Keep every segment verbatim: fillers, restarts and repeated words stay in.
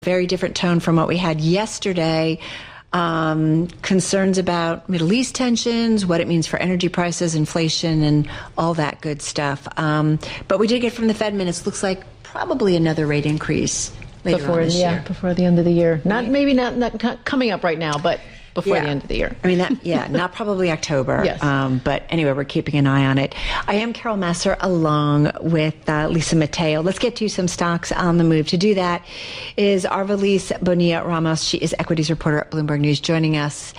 Very different tone from what we had yesterday. Um, concerns about Middle East tensions, what it means for energy prices, inflation, and all that good stuff. Um, but we did get from the Fed minutes, looks like probably another rate increase later before, on this yeah, year. before the end of the year. Not right. maybe not, not coming up right now, but before yeah. the end of the year. I mean, that, yeah, not probably October. Yes. Um, but anyway, we're keeping an eye on it. I am Carol Massar along with uh, Lisa Mateo. Let's get to some stocks on the move. To do that is Arvalis Bonilla Ramos. She is equities reporter at Bloomberg News, joining us.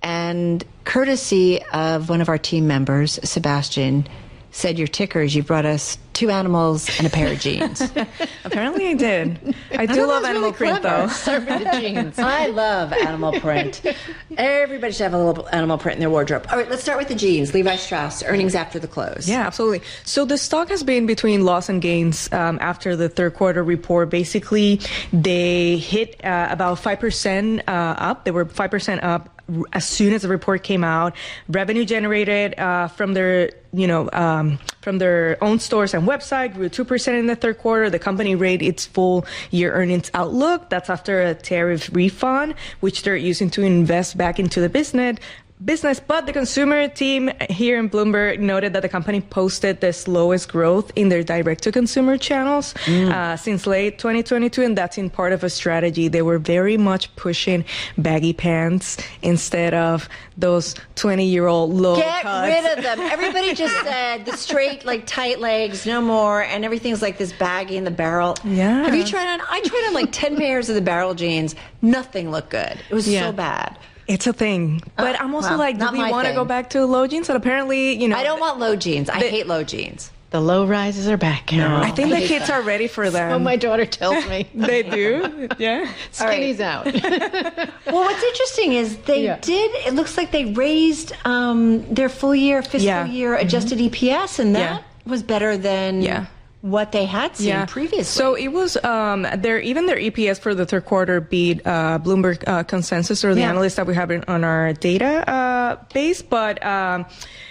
And courtesy of one of our team members, Sebastian, said your tickers, you brought us two animals and a pair of jeans. Apparently I did. I do love animal really print, clever. though. Start with the jeans. I love animal print. Everybody should have a little animal print in their wardrobe. All right, let's start with the jeans. Levi Strauss, earnings after the close. Yeah, absolutely. So the stock has been between loss and gains um, after the third quarter report. Basically, they hit uh, about five percent uh, up. They were five percent up as soon as the report came out. Revenue generated uh, from their, you know, um, from their own stores and website grew two percent in the third quarter. The company raised its full year earnings outlook. That's after a tariff refund, which they're using to invest back into the business. Business, but the consumer team here in Bloomberg noted that the company posted the slowest growth in their direct-to-consumer channels mm. uh, since late twenty twenty-two, and that's in part of a strategy. They were very much pushing baggy pants instead of those twenty-year-old low Get cuts. rid of them. Everybody just said the straight, like tight legs, no more, and everything's like this baggy in the barrel. Yeah. Have you tried on? I tried on like ten pairs of the barrel jeans. Nothing looked good. It was Yeah. so bad. It's a thing. But Oh, I'm also well, like, do not we my want to thing. go back to low jeans? And apparently, you know. I don't want low jeans. I the- hate low jeans. The low rises are back, Carol. I think I the hate kids that. are ready for them. What my daughter tells me. They do? Yeah. Skinny's out. Well, what's interesting is they Yeah. did, it looks like they raised um, their full year, fiscal Yeah. year adjusted E P S, and that Yeah. was better than Yeah. what they had seen previously. So it was um, their even their E P S for the third quarter beat uh, Bloomberg uh, consensus or the Yeah. analysts that we have in, on our data uh, base, but. Um,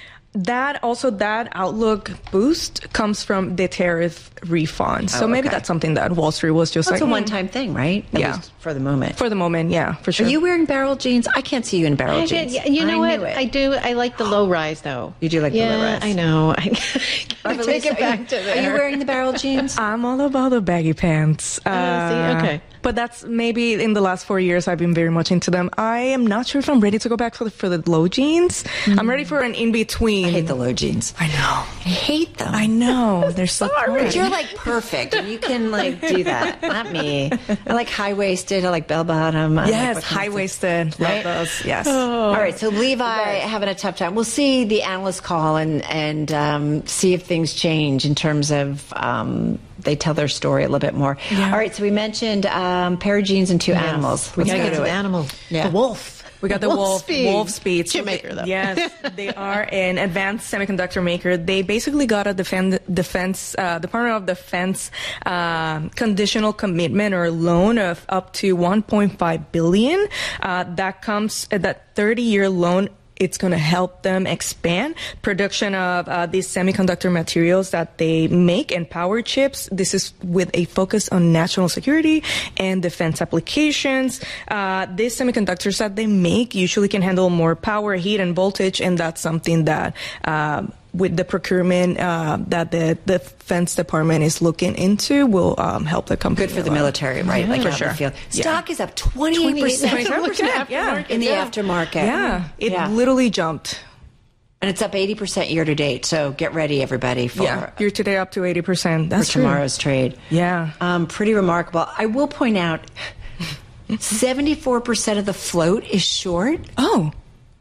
That also that outlook boost comes from the tariff refund. So Oh, maybe okay. that's something that Wall Street was just That's like a mm, one-time thing, right? At Yeah. least for the moment. for the moment. Yeah, for sure. Are you wearing barrel jeans? I can't see you in barrel I jeans. did, you know I what? knew it. I do. I like the low rise, though. You do like the yeah, low rise. I know. I Are gotta take it you- back to there. Are you wearing the barrel jeans? I'm all about the baggy pants. Oh, see? Okay. But that's maybe in the last four years I've been very much into them. I am not sure if I'm ready to go back for the, for the low jeans. I'm ready for an in between. I hate the low jeans. I know. I hate them. I know. They're so But corny. you're like perfect, and you can like do that. Not me. I like high waisted. I like bell bottom. I Yes, like high waisted. Love Right? those. Yes. All right, so Levi having a tough time. We'll see the analyst call and and um, see if things change in terms of um, they tell their story a little bit more. Yeah. All right, so we mentioned um, pair of jeans and two animals. We Let's gotta go get to to the it. animal. Yeah. The wolf. We got the Wolf, Wolfspeed. Wolfspeed. So Chipmaker, they- though. Yes, they are an advanced semiconductor maker. They basically got a defend, defense, uh, Department of Defense um, conditional commitment or loan of up to one point five billion dollars. Uh, that comes, uh, that thirty-year loan. It's going to help them expand production of uh, these semiconductor materials that they make and power chips. This is with a focus on national security and defense applications. Uh, these semiconductors that they make usually can handle more power, heat, and voltage, and that's something that uh, with the procurement uh, that the Defense Department is looking into will um, help the company. Good for the a lot. military, right? Like For out in the sure. field. Yeah. Stock is up twenty-eight percent twenty-seven percent, yeah. in the Yeah. aftermarket. Yeah, it Yeah. literally jumped. And it's up eighty percent year to date. So get ready, everybody, for, Yeah, year to date up to eighty percent. for That's true. tomorrow's trade. Yeah. Um, pretty remarkable. I will point out seventy-four percent of the float is short. Oh,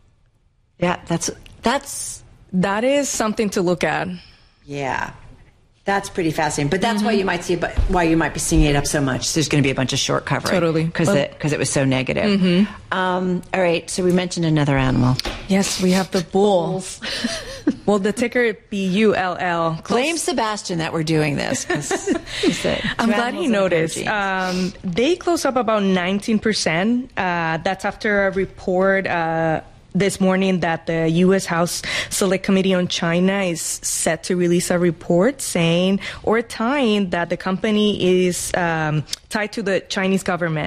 Yeah, that's that's that is something to look at. yeah. That's pretty fascinating. But that's why you might see but why you might be seeing it up so much. There's going to be a bunch of short covering. Totally. Because Well- it, 'cause it was so negative. Um, all right, so we mentioned another animal. Yes, we have the bull. Well, the ticker B U L L. Blame Sebastian that we're doing this. 'Cause he said, I'm two glad animals he and a pair of noticed. jeans. Um, they close up about nineteen percent. Uh, that's after a report uh, this morning that the U S House Select Committee on China is set to release a report saying or tying that the company is um, tied to the Chinese government.